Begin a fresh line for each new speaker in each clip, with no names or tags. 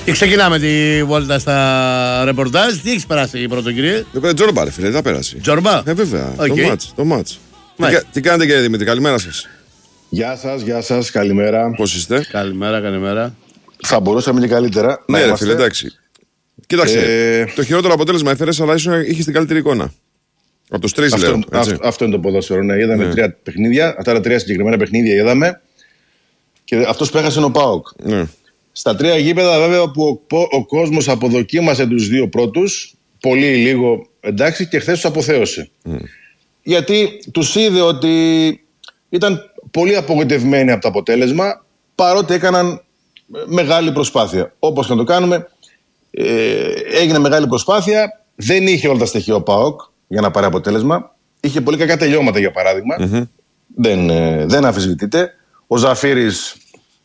Και ξεκινάμε τη βόλτα στα ρεπορτάζ. Τι έχεις περάσει πρώτο, κύριε?
Τζόρμπα, ρε φίλε, θα πέρασε.
Τζόρμπα.
Βέβαια.
Okay.
Το μάτς. Τι κάνετε, κύριε Δημήτρη, καλημέρα σας.
Γεια σας, καλημέρα.
Πώς είστε?
Καλημέρα.
Θα μπορούσαμε και καλύτερα.
Ναι, ρε φίλε, εντάξει. Κοίταξε, το χειρότερο αποτέλεσμα έφερες, αλλά ίσως είχες την καλύτερη εικόνα. Από τους τρεις, λέω.
Αυτό είναι το ποδόσφαιρο. Ναι. Είδαμε 3 παιχνίδια. Αυτά τα 3 συγκεκριμένα παιχνίδια είδαμε. Και αυτός που έχασε είναι ο ΠΑΟΚ.
Ναι.
Στα 3 γήπεδα, βέβαια, που ο κόσμος αποδοκίμασε τους 2 πρώτους, πολύ ή λίγο, εντάξει, και χθες τους αποθέωσε. Γιατί τους είδε ότι ήταν πολύ απογοητευμένοι από το αποτέλεσμα, παρότι έκαναν μεγάλη προσπάθεια. Όπως και να το κάνουμε, έγινε μεγάλη προσπάθεια. Δεν είχε όλα τα στοιχεία ο ΠΑΟΚ για να πάρει αποτέλεσμα. Είχε πολύ κακά τελειώματα, για παράδειγμα. Δεν αμφισβητείται. Ο Ζαφύρης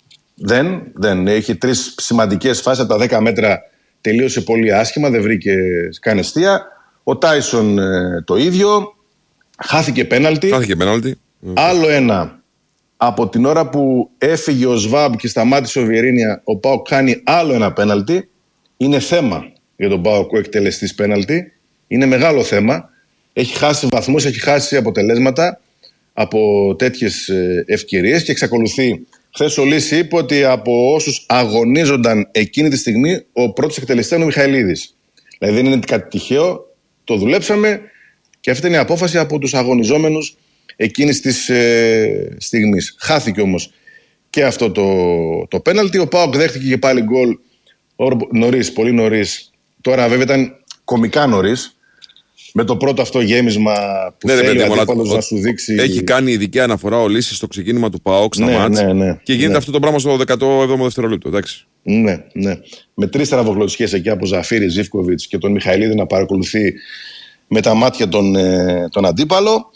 δεν είχε 3 σημαντικές φάσεις από τα 10 μέτρα. Τελείωσε πολύ άσχημα, δεν βρήκε καν εστία. Ο Τάισον το ίδιο. Χάθηκε πέναλτι. Άλλο ένα. Από την ώρα που έφυγε ο Σβάμπ και σταμάτησε ο Βιερίνια, ο ΠΑΟΚ κάνει άλλο ένα πέναλτι. Είναι θέμα για τον ΠΑΟΚ ο εκτελεστής πέναλτι. Είναι μεγάλο θέμα. Έχει χάσει βαθμούς, έχει χάσει αποτελέσματα από τέτοιες ευκαιρίες και εξακολουθεί. Χθες ο Λύση είπε ότι από όσους αγωνίζονταν εκείνη τη στιγμή, ο πρώτος εκτελεστής είναι ο Μιχαηλίδης. Δηλαδή δεν είναι κάτι τυχαίο, το δουλέψαμε και αυτή είναι η απόφαση από τους αγωνιζόμενους εκείνης της στιγμής. Χάθηκε όμως και αυτό το πέναλτι. Ο ΠΑΟΚ δέχτηκε και πάλι γκολ νωρίς, πολύ νωρίς. Τώρα βέβαια ήταν κωμικά νωρίς. Με το πρώτο αυτό γέμισμα που θέλει ο αντίπαλος να σου δείξει.
Έχει κάνει ειδική αναφορά ο Λύσης στο ξεκίνημα του ΠΑΟΚ στα μάτς. Και γίνεται αυτό το πράγμα στο 17ο δευτερόλεπτο. Εντάξει.
Ναι. Με 3 στραβογλωτικές εκεί από Ζαφύρη, Ζίβκοβιτς και τον Μιχαηλίδη να παρακολουθεί με τα μάτια τον αντίπαλο.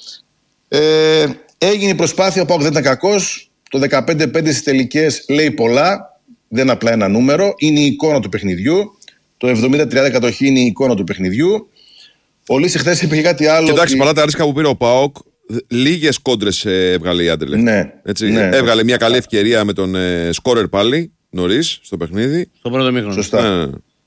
Έγινε η προσπάθεια, ο ΠΑΟΚ δεν ήταν κακός. Το 15-5 στις τελικές λέει πολλά. Δεν είναι απλά ένα νούμερο. Είναι η εικόνα του παιχνιδιού. Το 70-30 κατοχή είναι η εικόνα του παιχνιδιού. Ο Λύση χθες είπε κάτι άλλο.
Κοιτάξτε, παρά τα ρίσκα που πήρε ο ΠΑΟΚ, λίγες κόντρες έβγαλε η Άντερλεχτ.
Ναι.
Έβγαλε μια καλή ευκαιρία με τον σκόρερ πάλι νωρίς στο παιχνίδι.
Στο πρώτο μήχρονο.
Σωστά.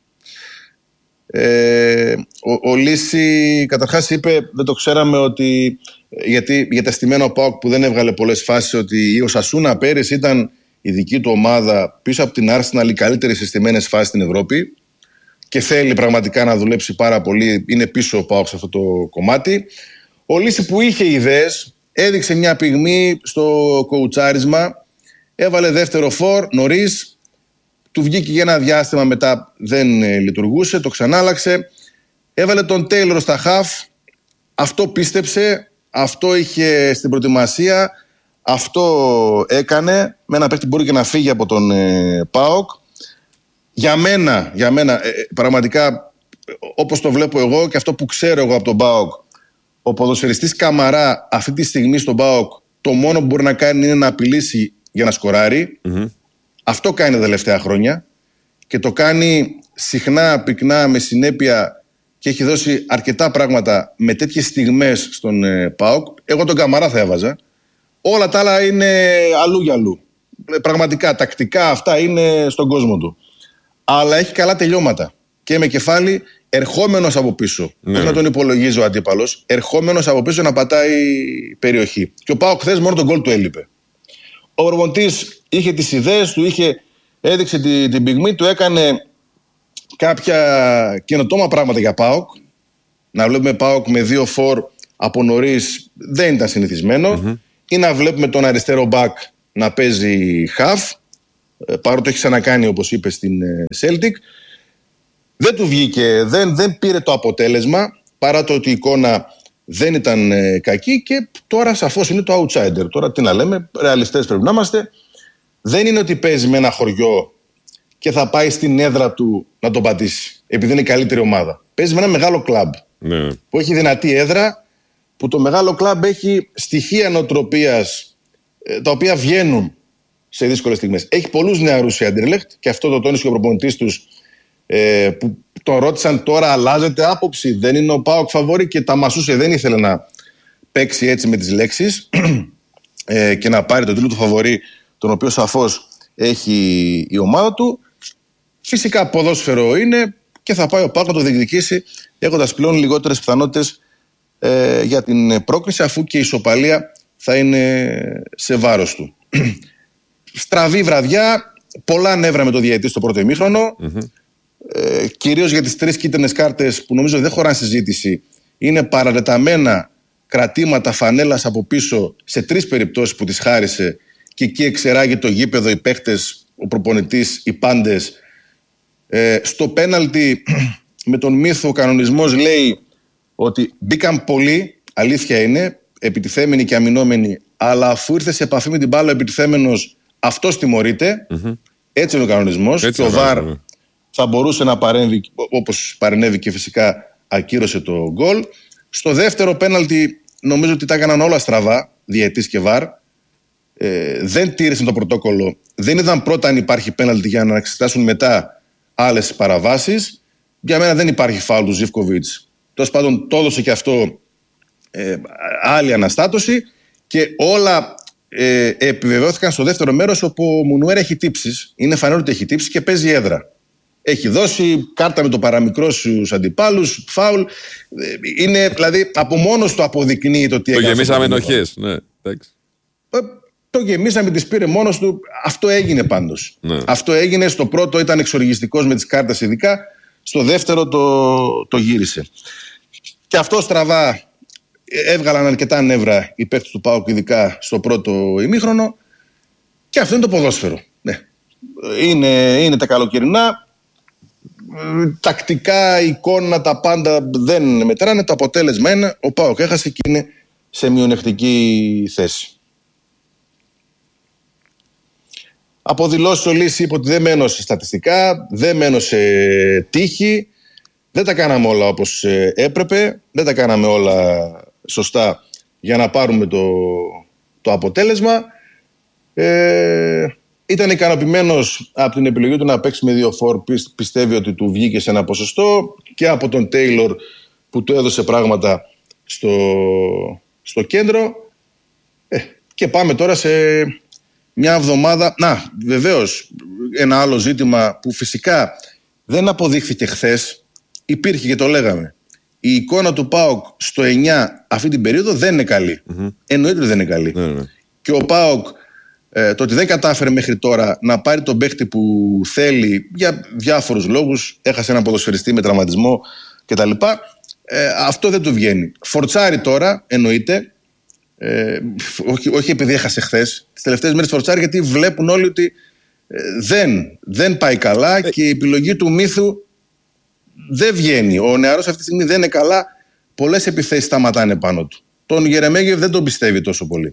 Ο Λύση καταρχάς είπε, δεν το ξέραμε, ότι γιατί για τα στημένα ο ΠΑΟΚ που δεν έβγαλε πολλές φάσεις, ότι η Οσασούνα πέρυσι ήταν η δική του ομάδα πίσω από την Arsenal, οι καλύτερες συστημένες φάσεις στην Ευρώπη. Και θέλει πραγματικά να δουλέψει πάρα πολύ. Είναι πίσω ο ΠΑΟΚ σε αυτό το κομμάτι. Ο Λύση που είχε ιδέες έδειξε μια πυγμή στο κοουτσάρισμα. Έβαλε δεύτερο φορ νωρίς. Του βγήκε για ένα διάστημα, μετά δεν λειτουργούσε. Το ξανάλλαξε. Έβαλε τον Τέιλορ στα χαφ. Αυτό πίστεψε. Αυτό είχε στην προετοιμασία. Αυτό έκανε. Με ένα παίκτη μπορεί και να φύγει από τον ΠΑΟΚ. Για μένα, πραγματικά, όπως το βλέπω εγώ και αυτό που ξέρω εγώ από τον ΠΑΟΚ, ο ποδοσφαιριστής Καμαρά αυτή τη στιγμή στον ΠΑΟΚ το μόνο που μπορεί να κάνει είναι να απειλήσει για να σκοράρει. Αυτό κάνει τα τελευταία χρόνια και το κάνει συχνά, πυκνά, με συνέπεια και έχει δώσει αρκετά πράγματα με τέτοιες στιγμές στον ΠΑΟΚ. Εγώ τον Καμαρά θα έβαζα. Όλα τα άλλα είναι αλλού για αλλού. Πραγματικά, τακτικά αυτά είναι στον κόσμο του. Αλλά έχει καλά τελειώματα. Και με κεφάλι, ερχόμενος από πίσω. Όχι να τον υπολογίζει ο αντίπαλος, ερχόμενος από πίσω να πατάει περιοχή. Και ο ΠΑΟΚ χθες μόνο τον γκολ του έλειπε. Ο προπονητής είχε τις ιδέες του, έδειξε την πυγμή του, έκανε κάποια καινοτόμα πράγματα για ΠΑΟΚ. Να βλέπουμε ΠΑΟΚ με 2 φορ από νωρίς δεν ήταν συνηθισμένο. Ή να βλέπουμε τον αριστερό μπακ να παίζει half. Παρότι το έχει ξανακάνει, όπως είπε, στην Celtic. Δεν του βγήκε, δεν πήρε το αποτέλεσμα, παρά το ότι η εικόνα δεν ήταν κακή και τώρα σαφώς είναι το outsider. Τώρα τι να λέμε, ρεαλιστές πρέπει να είμαστε. Δεν είναι ότι παίζει με ένα χωριό και θα πάει στην έδρα του να τον πατήσει, επειδή είναι η καλύτερη ομάδα. Παίζει με ένα μεγάλο κλαμπ που έχει δυνατή έδρα, που το μεγάλο κλαμπ έχει στοιχεία νοοτροπίας τα οποία βγαίνουν σε δύσκολες στιγμές. Έχει πολλούς νεαρούς η Άντερλεχτ και αυτό το τόνισε και ο προπονητής τους, που τον ρώτησαν τώρα αλλάζεται άποψη, δεν είναι ο ΠΑΟΚ φαβόρη, και τα μασούσε, δεν ήθελε να παίξει έτσι με τις λέξεις και να πάρει τον τίτλο του φαβορή, τον οποίο σαφώς έχει η ομάδα του. Φυσικά ποδόσφαιρο είναι και θα πάει ο ΠΑΟΚ να το διεκδικήσει, έχοντας πλέον λιγότερες πιθανότητες για την πρόκριση, αφού και η ισοπαλία θα είναι σε βάρος του. Στραβή βραδιά, πολλά νεύρα με το διαιτητή στο πρώτο ημίχρονο. Κυρίως για τις 3 κίτρινες κάρτες που νομίζω δεν χωράνε συζήτηση. Είναι παρατεταμένα κρατήματα φανέλας από πίσω σε 3 περιπτώσεις που τις χάρισε, και εκεί εξεράγει το γήπεδο, οι παίχτες, ο προπονητής, οι πάντες. Στο πέναλτι με τον Μύθο ο κανονισμός λέει ότι μπήκαν πολλοί, αλήθεια είναι, επιτιθέμενοι και αμυνόμενοι, αλλά αφού ήρθε σε επαφή με την μπάλα ο επιτιθέμενος, αυτός τιμωρείται. Έτσι είναι ο κανονισμός. Και ο ΒΑΡ θα μπορούσε να παρέμβει, όπως παρενέβη και φυσικά ακύρωσε το γκολ. Στο δεύτερο πέναλτι νομίζω ότι τα έκαναν όλα στραβά, διαιτητής και ΒΑΡ. Δεν τήρησαν το πρωτόκολλο. Δεν είδαν πρώτα αν υπάρχει πέναλτι για να εξετάσουν μετά άλλες παραβάσεις. Για μένα δεν υπάρχει φάουλ του Ζίβκοβιτς. Τέλος πάντων, το έδωσε και αυτό άλλη αναστάτωση, και όλα επιβεβαιώθηκαν στο δεύτερο μέρος, όπου ο Μουνουέρα έχει τύψεις. Είναι φανερό ότι έχει τύψεις και παίζει έδρα. Έχει δώσει κάρτα με το παραμικρό στους αντιπάλους, φάουλ. Είναι, δηλαδή, από μόνος του αποδεικνύει το τι
το
έκανε.
Το γεμίσαμε ενοχές. Ναι,
το γεμίσαμε, τις πήρε μόνος του. Αυτό έγινε πάντως.
Ναι.
Αυτό έγινε. Στο πρώτο ήταν εξοργιστικός με τις κάρτες ειδικά. Στο δεύτερο το γύρισε. Και αυτό στραβά έβγαλαν αρκετά νεύρα οι παίκτες του ΠΑΟΚ, ειδικά στο πρώτο ημίχρονο. Και αυτό είναι το ποδόσφαιρο. Ναι. Είναι τα καλοκαιρινά. Τακτικά, εικόνα, τα πάντα δεν μετράνε. Το αποτέλεσμα είναι ο ΠΑΟΚ έχασε και είναι σε μειονεκτική θέση. Από δηλώσεις ο Λύση είπε ότι δεν μένω σε στατιστικά, δεν μένω σε τύχη. Δεν τα κάναμε όλα όπως έπρεπε, δεν τα κάναμε όλα σωστά για να πάρουμε το αποτέλεσμα. Ήταν ικανοποιημένος από την επιλογή του να παίξει με 2 φορ. Πιστεύει ότι του βγήκε σε ένα ποσοστό, και από τον Τέιλορ που του έδωσε πράγματα στο κέντρο. Και πάμε τώρα σε μια εβδομάδα. Να, βεβαίως, ένα άλλο ζήτημα που φυσικά δεν αποδείχθηκε χθες, υπήρχε και το λέγαμε. Η εικόνα του ΠΑΟΚ στο 9 αυτή την περίοδο δεν είναι καλή. Εννοείται ότι δεν είναι καλή. Και ο ΠΑΟΚ το ότι δεν κατάφερε μέχρι τώρα να πάρει τον παίχτη που θέλει για διάφορους λόγους, έχασε έναν ποδοσφαιριστή με τραυματισμό κτλ. Αυτό δεν του βγαίνει. Φορτσάρει τώρα, εννοείται. Όχι επειδή έχασε χθες. Τις τελευταίες μέρες φορτσάρει γιατί βλέπουν όλοι ότι δεν πάει καλά, και η επιλογή του Μύθου δεν βγαίνει. Ο νεαρός αυτή τη στιγμή δεν είναι καλά. Πολλές επιθέσεις σταματάνε πάνω του. Τον Γερεμέγεφ δεν τον πιστεύει τόσο πολύ.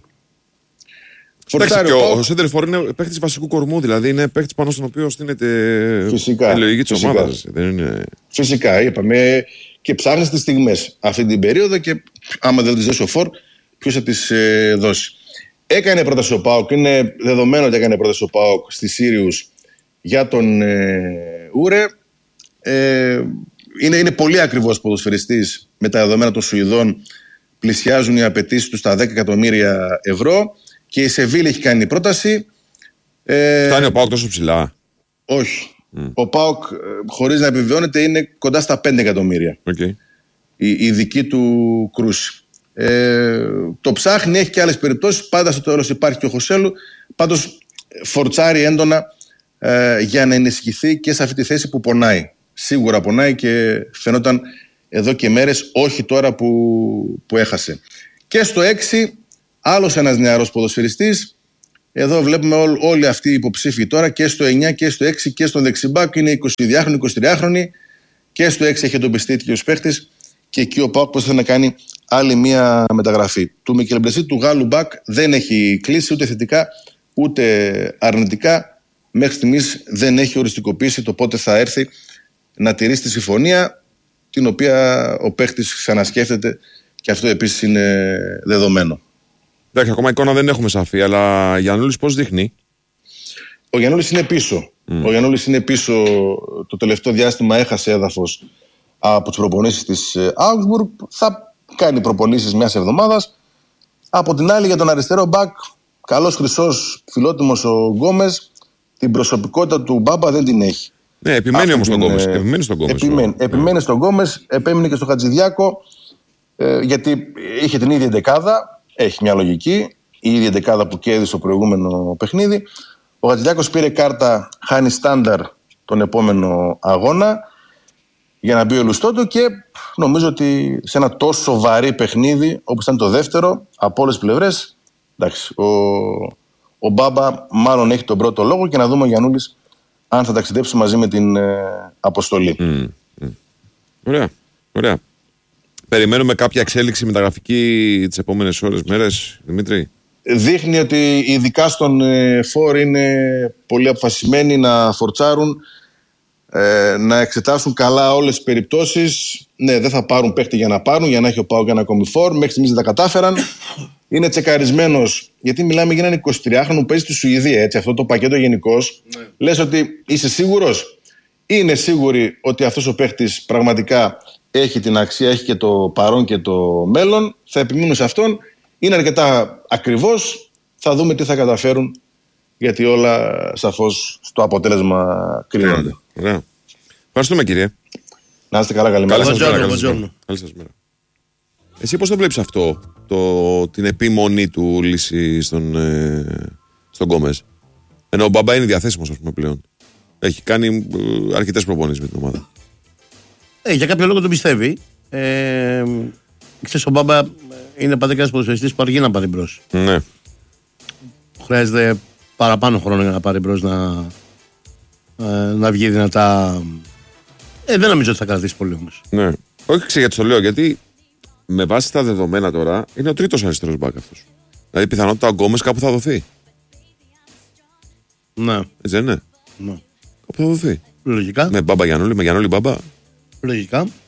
Και ο Σέντερφορ είναι παίκτης βασικού κορμού, δηλαδή είναι παίκτης πάνω στον οποίο στείνεται η λογική της ομάδας.
Φυσικά, είπαμε, και ψάχνεις τις στιγμές αυτή την περίοδο, και άμα δεν τις δώσει ο Φορ, ποιος θα τις δώσει. Έκανε πρόταση ο ΠΑΟΚ, είναι δεδομένο ότι έκανε πρόταση ο ΠΑΟΚ στη Σύριους για τον Ούρε. Είναι πολύ ακριβώς ποδοσφαιριστής με τα δεδομένα των Σουηδών. Πλησιάζουν οι απαιτήσεις του στα 10 εκατομμύρια ευρώ. Και η Σεβίλη έχει κάνει πρόταση.
Φτάνει ο ΠΑΟΚ τόσο ψηλά?
Όχι. Ο ΠΑΟΚ, χωρίς να επιβεβαιώνεται, είναι κοντά στα 5 εκατομμύρια. Η δική του κρούση. Το ψάχνει, έχει και άλλες περιπτώσεις. Πάντα στο τέλος υπάρχει και ο Χωσέλου. Πάντως φορτσάρει έντονα για να ενισχυθεί και σε αυτή τη θέση που πονάει. Σίγουρα πονάει, και φαινόταν εδώ και μέρες, όχι τώρα που έχασε. Και στο 6 άλλος ένας νεαρός ποδοσφαιριστής. Εδώ βλέπουμε όλοι αυτοί οι υποψήφοι τώρα, και στο 9 και στο 6 και στον δεξιμπάκ. Είναι 22χρονοι, 23χρονοι, και στο 6 έχει εντοπιστεί και ο παίχτης, και εκεί ο ΠΑΟΚ θέλει να κάνει άλλη μία μεταγραφή. Του Μικελμπρεσί, του Γάλλου μπακ, δεν έχει κλείσει ούτε θετικά ούτε αρνητικά. Μέχρι στιγμής δεν έχει οριστικοποιήσει το πότε θα έρθει να τηρήσει τη συμφωνία, την οποία ο παίχτης ξανασκέφτεται, και αυτό επίσης είναι δεδομένο.
Εντάξει, ακόμα εικόνα δεν έχουμε σαφή, αλλά Γιαννούλης πώς δείχνει?
Ο Γιαννούλης είναι πίσω. Ο Γιαννούλης είναι πίσω. Το τελευταίο διάστημα έχασε έδαφος από τις προπονήσεις της Augsburg. Θα κάνει προπονήσεις μιας εβδομάδας. Από την άλλη, για τον αριστερό μπακ, καλός χρυσός, φιλότιμος ο Γκόμες, την προσωπικότητα του Μπάμπα δεν την έχει.
Ναι, επιμένει όμως στον Γκόμες.
Επιμένει στον Γκόμες, επέμεινε και στο Χατζηδιάκο, γιατί είχε την ίδια εντεκάδα. Έχει μια λογική. Η ίδια εντεκάδα που κέρδισε στο προηγούμενο παιχνίδι. Ο Χατζηδιάκος πήρε κάρτα, χάνει στάνταρ τον επόμενο αγώνα για να μπει ο Λουστόντο, και νομίζω ότι σε ένα τόσο βαρύ παιχνίδι όπως ήταν το δεύτερο, από όλες τις πλευρές, εντάξει, ο Μπάμπα μάλλον έχει τον πρώτο λόγο, και να δούμε ο Γιαννούλης αν θα ταξιδέψει μαζί με την αποστολή.
Ωραία. Περιμένουμε κάποια εξέλιξη μεταγραφική τις επόμενες ώρες, μέρες, Δημήτρη?
Δείχνει ότι ειδικά στον φόρ είναι πολύ αποφασισμένοι να φορτσάρουν, να εξετάσουν καλά όλες τις περιπτώσεις. Ναι, δεν θα πάρουν παίχτη για να πάρουν, για να έχει ο ΠΑΟΚ ένα ακόμη φόρ. Μέχρι στιγμής δεν τα κατάφεραν. Είναι τσεκαρισμένος, γιατί μιλάμε για έναν 23χρονο που παίζει στη Σουηδία. Έτσι, αυτό το πακέτο γενικώς. Ναι. Λες ότι είσαι σίγουρος? Είναι σίγουροι ότι αυτός ο παίχτης πραγματικά έχει την αξία, έχει και το παρόν και το μέλλον. Θα επιμείνουν σε αυτόν. Είναι αρκετά ακριβώς. Θα δούμε τι θα καταφέρουν, γιατί όλα σαφώς στο αποτέλεσμα κρίνονται.
Ωραία. Ευχαριστούμε, κύριε.
Να είστε καλά, καλημέρα.
Καλή σας μέρα. Εσύ πώς το βλέπεις αυτό, την επιμονή του Λύση στον Γκόμες? Ενώ ο Μπαμπά είναι διαθέσιμος, ας πούμε, πλέον. Έχει κάνει αρκετές προπονήσεις με την ομάδα.
Για κάποιο λόγο τον πιστεύει. Ξέρεις, ο Μπάμπα είναι πατέρας ποδοσφαιριστής που αργεί να πάρει μπρος.
Ναι.
Χρειάζεται παραπάνω χρόνο για να πάρει μπρος, να βγει δυνατά. Δεν νομίζω ότι θα κρατήσει πολύ όμως.
Ναι. Όχι, γιατί το λέω, γιατί με βάση τα δεδομένα τώρα είναι ο τρίτος αριστερός μπακ αυτός. Δηλαδή πιθανότητα ο Γκόμες κάπου θα δοθεί.
Ναι.
Έτσι δεν είναι?
Ναι.
Κάπου θα δοθεί.
Λογικά.
Με Μπάμπα Γιαννούλη, με Γιαννούλη Μπάμπα.
Λογικά.